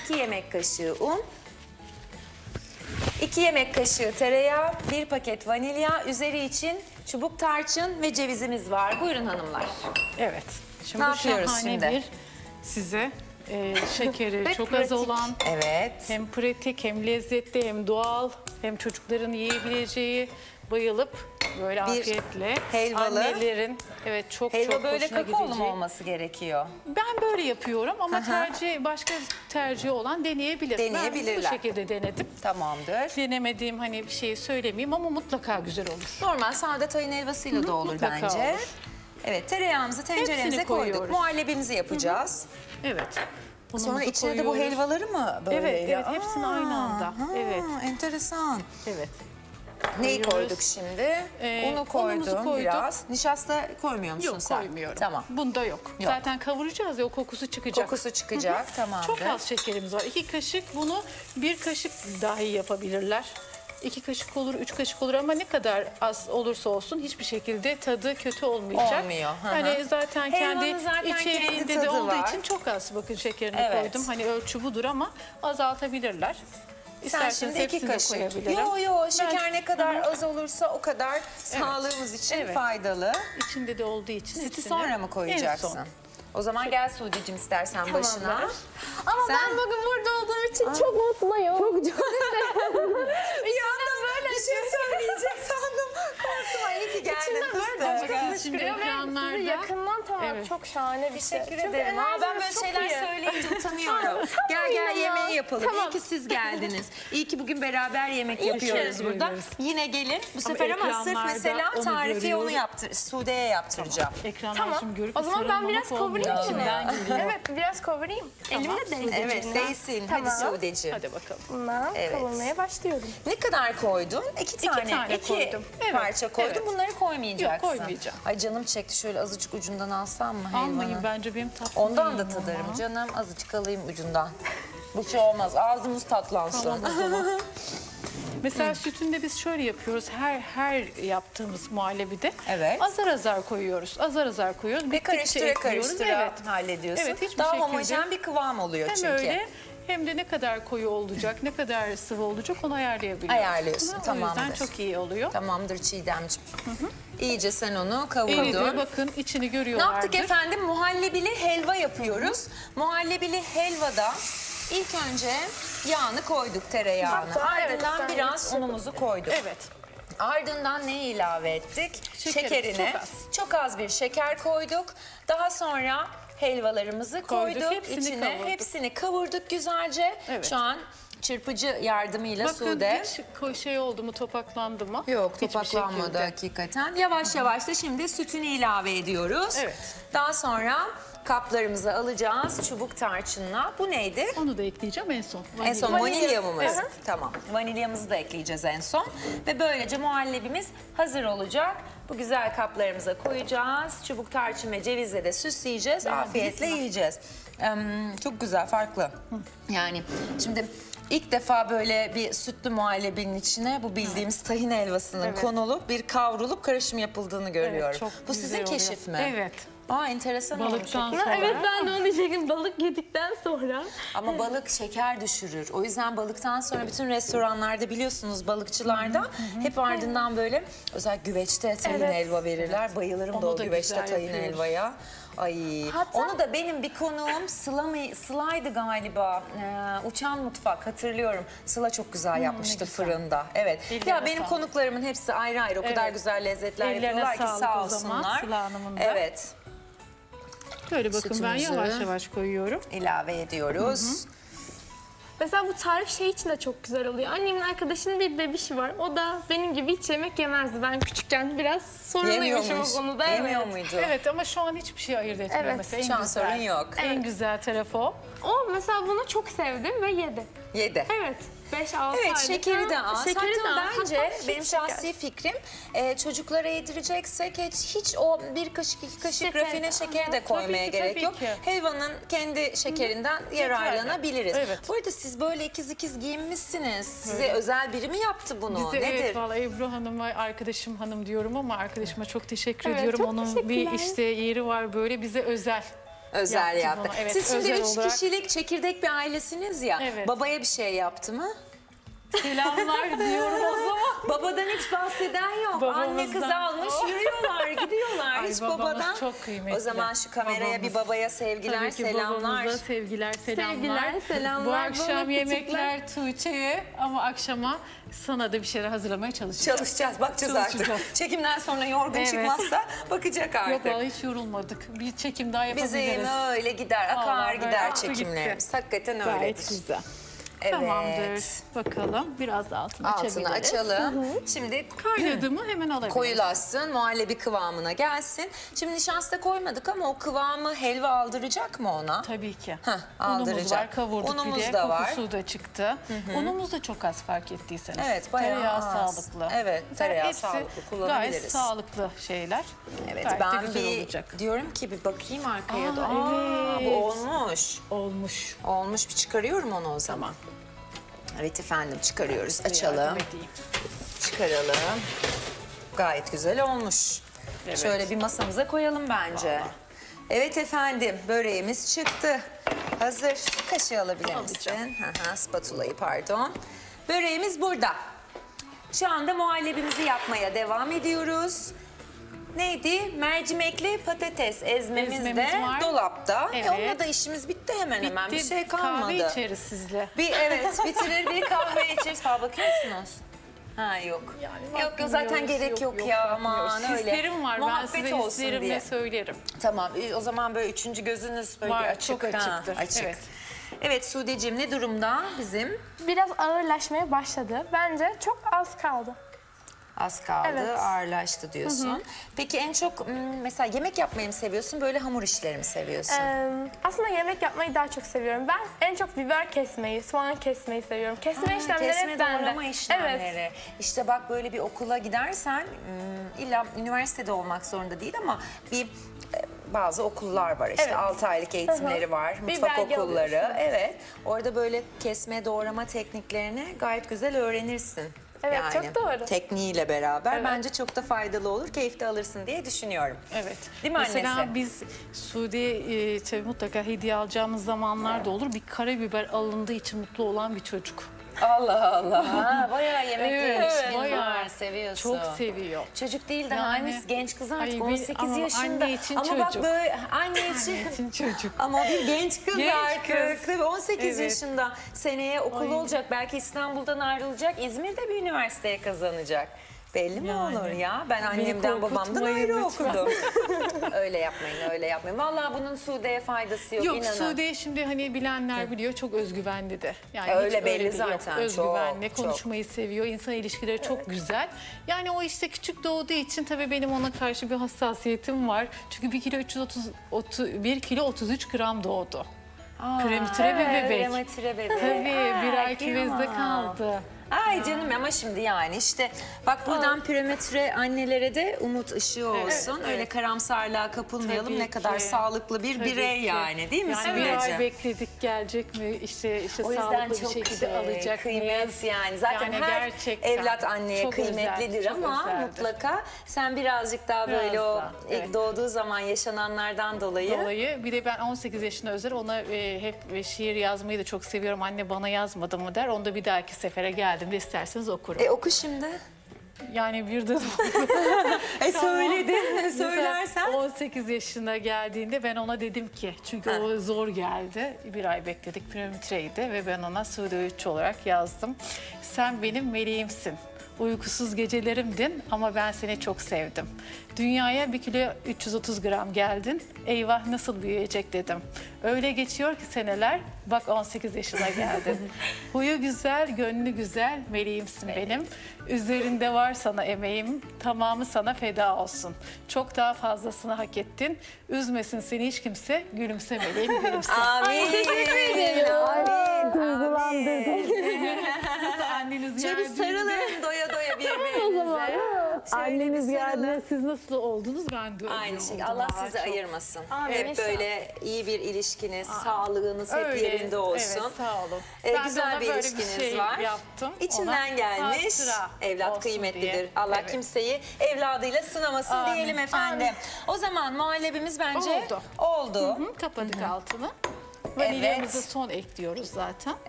2 yemek kaşığı un, 2 yemek kaşığı tereyağı, 1 paket vanilya, üzeri için çubuk tarçın ve cevizimiz var. Buyurun hanımlar. Evet. Şimdi Ne bu yapıyoruz şahane şimdi? bir şekeri Ve çok pratik. az olan, Evet. hem pratik hem lezzetli hem doğal hem çocukların yiyebileceği, bayılıp böyle afiyetle helvalı. annelerin çok Helva çok böyle hoşuna kakaolu mu gideceği. olması gerekiyor? Ben böyle yapıyorum ama başka tercih olan deneyebilir. Deneyebilirler. Ben bu şekilde denedim. Tamamdır. Denemediğim hani bir şeyi söylemeyeyim ama mutlaka güzel olur. Normal sade tahin helvasıyla da olur mutlaka bence. olur. Evet, tereyağımızı tenceremize Hepsini koyduk. koyuyoruz. Muhallebimizi yapacağız. Evet. Sonra Unumuzu içine de bu koyuyoruz. helvaları mı böyle? Evet, hepsini aynı anda. Evet. Enteresan. Evet. Neyi Koyuyoruz. koyduk şimdi? Unu unumuzu koydum koyduk. biraz. Nişasta koymuyor musun Yok sen? koymuyorum. Tamam. Bunda yok. Zaten kavuracağız ya o kokusu çıkacak. Kokusu çıkacak, tamamdır. Çok az şekerimiz var. 2 kaşık, bunu 1 kaşık dahi yapabilirler. 2 kaşık olur, 3 kaşık olur ama ne kadar az olursa olsun hiçbir şekilde tadı kötü olmayacak. Olmuyor, hı hı. Hani zaten Helvanın kendi zaten kendi içeriğinde tadı de olduğu var. için çok az bakın şekerini Evet. koydum. Hani ölçü budur ama azaltabilirler. Sen İsterseniz şimdi 2 hepsini de kaşık. koyabilirim. Yo şeker Ben- ne kadar az olursa o kadar sağlığımız için Evet. faydalı. İçinde de olduğu için Sütü hepsini sonra mı en koyacaksın? son. O zaman gel Sude'cim istersen başına. Ama Sen- ben bugün burada olduğum için çok mutluyum. Çok Bir anda böyle bir şey söyleyecek sandım. Korktum. Ay, iyi ki geldin fıstık. Şimdi Sizi ekranlarda yakından tanımak Evet. çok şahane bir şey. Teşekkür Çünkü ederim. Aa, ben böyle enerjiniz çok şeyler iyi. söyleyince utanıyorum. Gel yine yemeği ya. yapalım. Tamam. İyi ki siz geldiniz. İyi ki bugün beraber yemek yapıyoruz ki. burada. Evet. Yine gelin. Bu sefer ama sırf ekranlarda mesela onu tarifi onu görüyorum. Sude'ye yaptıracağım. ekranlar Tamam. şimdi görüp O zaman ben biraz sarılmamak olmuyor. kavurayım mı? İçinden geliyor. Evet biraz kavurayım. Elimle değsin. Evet değsin. Hadi Tamam. Sude'ciğim. Hadi bakalım. Bundan Evet. kavurmaya başlıyorum. Ne kadar koydun? İki tane iki koydum. Evet, parça koydum. evet. Bunları koymayacaksın. Yok, koymayacağım. Ay canım çekti. Şöyle azıcık ucundan alsam mı helvanı? Almayın bence benim tatlım. Ondan da değil tadarım ama. canım. Azıcık alayım ucundan. Bu şey olmaz. Ağzımız tatlansın. Tamam o zaman. Mesela sütünde biz şöyle yapıyoruz. Her yaptığımız muhallebide Evet. azar azar koyuyoruz. Azar azar koyuyoruz. Ve Bittikçe karıştıra ekliyoruz. karıştıra Evet. hallediyorsun. Evet, hiçbir Daha şekilde- homojen bir kıvam oluyor Hem çünkü. öyle hem de ne kadar koyu olacak, ne kadar sıvı olacak onu ayarlayabiliyoruz. Ayarlıyorsun, O tamamdır. yüzden çok iyi oluyor. Tamamdır Çiğdemciğim. İyice sen onu Eridi, kavurdun. bakın içini Ne görüyorlardır. yaptık efendim? Muhallebili helva yapıyoruz. Muhallebili helvada ilk önce yağını koyduk, tereyağını. Hatta evet, Ardından ben biraz yetişirim. unumuzu koyduk. Evet. Ardından ne ilave ettik? Şekeri, Şekerini. çok az. Çok az bir şeker koyduk. Daha sonra helvalarımızı Koyduk, koyduk. hepsini İçine kavurduk. hepsini kavurduk güzelce. Evet. Şu an çırpıcı yardımıyla Bakın Sude. hiç şey oldu mu, topaklandı mı? Yok Hiçbir topaklanmadı şekilde. hakikaten. Yavaş yavaş da şimdi sütünü ilave ediyoruz. Evet. Daha sonra kaplarımıza alacağız çubuk tarçınla. Bu neydi? Onu da ekleyeceğim en son. En son vanilyamız. Evet. Tamam. Vanilyamızı da ekleyeceğiz en son. Ve böylece muhallebimiz hazır olacak. Bu güzel kaplarımıza koyacağız. Çubuk tarçın ve cevizle de süsleyeceğiz. Afiyetle yiyeceğiz. Çok güzel, farklı. Yani şimdi ilk defa böyle bir sütlü muhallebinin içine bu bildiğimiz tahin helvasının Evet. konulup bir kavrulup karışım yapıldığını görüyorum. çok Bu güzel sizin oluyor. keşif mi? Evet. Aa enteresan Balıktan olmuş. sonra. Evet ben de onu diyecektim. Balık yedikten sonra. Ama balık şeker düşürür. O yüzden balıktan sonra bütün restoranlarda biliyorsunuz balıkçılarda hep ardından böyle özel güveçte tahin Evet. helva verirler. Bayılırım Onu da o da güveçte güzel tahin yapıyoruz. helvaya. Ay. Hatta- Onu da benim bir konuğum Sıla'ydı galiba. Uçan Mutfak hatırlıyorum. Sıla çok güzel yapmıştı güzel. fırında. Evet. Ellerine ya benim sağlık. konuklarımın hepsi ayrı ayrı o kadar Evet. güzel lezzetler Ellerine yapıyorlar ki sağlık sağ o zaman, olsunlar. Sıla Hanım'ın da. Evet. Böyle bakın ben Sütümüzü yavaş yavaş koyuyorum. ilave ediyoruz. Mesela bu tarif şey için de çok güzel oluyor. Annemin arkadaşının bir bebişi var. O da benim gibi hiç yemek yemezdi. Ben küçükken biraz sorunluymuşum o konuda. Yemiyor Evet. muydu? Evet ama şu an hiçbir şey ayırt etmiyor Evet, mesela. En şu an güzel, sorun yok. En güzel tarafı o. O mesela bunu çok sevdi ve yedi. Yedi. Evet. 5-6 Evet aylık. şekeri de az. Şekeri de Hatta az. bence Hatta benim hiç şeker. şahsi fikrim çocuklara yedireceksek hiç o 1 kaşık 2 kaşık Şeker. rafine şekeri de Aha, koymaya tabii ki, gerek tabii yok. ki. Helvanın kendi şekerinden yararlanabiliriz. Evet. Bu arada siz böyle ikiz giyinmişsiniz. Size özel biri mi yaptı bunu? Bize Nedir? evet vallahi Ebru Hanım'a arkadaşım hanım diyorum ama arkadaşıma çok teşekkür Evet, ediyorum. çok Onun bir teşekkürler. işte yeri var böyle bize özel. Özel yaptı. bunu, evet, Siz şimdi özel 3 olarak. kişilik çekirdek bir ailesiniz ya. Evet. Babaya bir şey yaptı mı? Selamlar diyorum o zaman. Babadan hiç bahseden yok. Anne kız Babamızdan. almış yürüyorlar, gidiyorlar. Ay, Hiç babamız babadan. çok kıymetli. O zaman şu kameraya Babamız. bir babaya sevgiler, Tabii ki selamlar. babamıza sevgiler, selamlar. Sevgiler, selamlar. Bu akşam Bana yemekler Tuğçe'ye ama akşama sana da bir şeyler hazırlamaya çalışacağız. Çalışacağız, bakacağız Çalışacağız. artık. Çekimden sonra yorgun Evet. çıkmazsa bakacak Yok artık. vallahi hiç yorulmadık. Bir çekim daha yapabiliriz. Bizim öyle gider, akar Vallahi böyle gider aktı çekimlerimiz. gitti. Hakikaten Gayet öyledir. güzel. Evet. Tamamdır. Bakalım biraz da altını Altını açabiliriz. açalım. Şimdi Kaynadı mı hemen alabiliriz. koyulaşsın, muhallebi kıvamına gelsin. Şimdi nişasta koymadık ama o kıvamı helva aldıracak mı ona? Tabii ki. aldıracak. Unumuz var, kavurduk Unumuz bir de. da var. Kokusu da çıktı. Unumuz da çok az fark ettiyseniz. Evet, bayağı Tereyağı az. sağlıklı. Evet, tereyağı Hepsi sağlıklı, kullanabiliriz. Gayet sağlıklı şeyler. Evet, Gayet de ben güzel bir olacak. diyorum ki bir bakayım arkaya. Aa, Bu evet. olmuş. Olmuş. Olmuş, bir çıkarıyorum onu o zaman. Evet efendim, çıkarıyoruz. Yardım Açalım. edeyim. Çıkaralım. Gayet güzel olmuş. Evet. Şöyle bir masamıza koyalım bence. Evet efendim, böreğimiz çıktı. Hazır. Kaşığı alabilir misin? Spatulayı pardon. Böreğimiz burada. Şu anda muhallebimizi yapmaya devam ediyoruz. Neydi? Mercimekli patates ezmemiz Ezmemiz de var. dolapta. Evet. Onunla da işimiz bitti hemen hemen. Bir Bitti. şey kalmadı. Kahve içeriz sizle. Evet, bitirir bir kahve içeriz. Fal bakıyor musunuz? Ha yok. Yok zaten gerek yok ya, aman öyle. Hislerim var. Ben Muhabbet size olsun hislerimle diye. söylerim. Tamam, o zaman böyle üçüncü gözünüz böyle Var, açık. çok açıktır. Açık. Evet. Evet Sude'cim, ne durumda bizim? Biraz ağırlaşmaya başladı. Bence çok az kaldı. Az kaldı, Evet. ağırlaştı diyorsun. Peki en çok mesela yemek yapmayı mı seviyorsun, böyle hamur işleri mi seviyorsun? Aslında yemek yapmayı daha çok seviyorum. Ben en çok biber kesmeyi, soğan kesmeyi seviyorum. Kesme işlemleri Kesme hep bende. doğrama işlemleri. Evet. İşte bak, böyle bir okula gidersen illa üniversitede olmak zorunda değil ama bir bazı okullar var işte, Evet. 6 aylık eğitimleri var, Bir mutfak belge okulları. alıyorsun. Evet. Orada böyle kesme doğrama tekniklerini gayet güzel öğrenirsin. Evet, çok doğru. Tekniğiyle beraber Evet. bence çok da faydalı olur, keyif de alırsın diye düşünüyorum. Evet. Değil mi Mesela annesi? biz Suudi'ye tabii mutlaka hediye alacağımız zamanlar da olur. Bir karabiber alındığı için mutlu olan bir çocuk. Allah Allah. Ha, bayağı yemekle Evet, ilişkin bayağı. var, seviyorsun. Çok seviyor. Çocuk değil daha Yani- annesi, genç kız artık, Ay, bir- 18 ama yaşında. anne için ama bak çocuk. böyle anne için. Için çocuk. Ama bir genç kız Genç artık. kız. Tabii 18 Evet. yaşında. Seneye okulu Ay. olacak. Belki İstanbul'dan ayrılacak. İzmir'de bir üniversiteye kazanacak. Belli mi Yani. olur ya? Ben annemden babamdan korkutmayın ayrı lütfen. okudum. Öyle yapmayın, öyle yapmayın. Vallahi bunun Sude'ye faydası yok, Yok, inanın. Suudi'ye şimdi hani bilenler biliyor, çok özgüvenli de. Yani Öyle hiç belli değil, yok. zaten, Özgüvenli, çok, konuşmayı seviyor, insan ilişkileri çok güzel. Yani o işte küçük doğduğu için tabii benim ona karşı bir hassasiyetim var. Çünkü 1 kilo 33 gram doğdu. Prematüre bir bebek. Prematüre bebek. Tabii bir ay kıyamam. küvezde kaldı. Ay canım, ama şimdi yani işte bak, buradan prematüre annelere de umut ışığı olsun. evet. Öyle karamsarlığa kapılmayalım. Tabii Ne kadar ki. sağlıklı bir Tabii birey ki. yani, değil mi Yani bir ay Sudeciğim? bekledik, gelecek mi işte O yüzden sağlıklı bir çok şekilde alacak kıymet mıyız? yani. Zaten Yani her gerçekten evlat anneye çok kıymetlidir özel, çok ama özeldir. mutlaka sen birazcık daha böyle Biraz o daha, ilk evet. doğduğu zaman yaşananlardan dolayı. Bir de ben 18 yaşında özel ona hep şiir yazmayı da çok seviyorum. Anne bana yazmadı mı der. Onu da bir dahaki sefere geldiğimde isterseniz okurum. Oku şimdi. Yani bir de Söyledin. Mesela Söylersen. 18 yaşına geldiğinde ben ona dedim ki, çünkü o zor geldi. Bir ay bekledik, prematüreydi ve ben ona Suudi 3 olarak yazdım. Sen benim meleğimsin. Uykusuz gecelerimdin ama ben seni çok sevdim. Dünyaya 1 kilo 330 gram geldin. Eyvah nasıl büyüyecek dedim. Öyle geçiyor ki seneler, bak 18 yaşına geldin. Huyu güzel, gönlü güzel, meleğimsin benim. Üzerinde var sana emeğim, tamamı sana feda olsun. Çok daha fazlasını hak ettin. Üzmesin seni hiç kimse, gülümse meleğim, gülümse. Amin. Teşekkür ederim. Amin. Duygulandırdın. Anneniz Şöyle bir geldiğinde- sarılın doya doya birbirinize. Anneniz bir sarılın. geldiğinde siz nasıl oldunuz? Ben de öyle Aynı şekilde. oldum. Allah Aa, sizi çok- ayırmasın. Amin, Hep inşallah. böyle iyi bir ilişkiniz, sağlığınız hep Öyle, yerinde olsun. Evet, sağ olun. Ben de Güzel ona bir böyle ilişkiniz şey var. yaptım. İçinden Ona gelmiş. hatıra Evlat olsun kıymetlidir. diye. Allah Evet. kimseyi evladıyla sınamasın Amin, diyelim efendim. amin. O zaman muhallebimiz bence Oldu. oldu. Hı, kapadık altını. Vanilyamızı son ekliyoruz zaten.